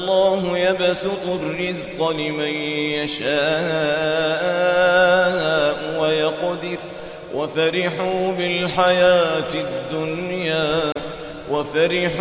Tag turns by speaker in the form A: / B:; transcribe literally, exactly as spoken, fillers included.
A: الله يبسط الرزق لمن يشاء ويقدر وفرحوا بالحياة الدنيا وفرحوا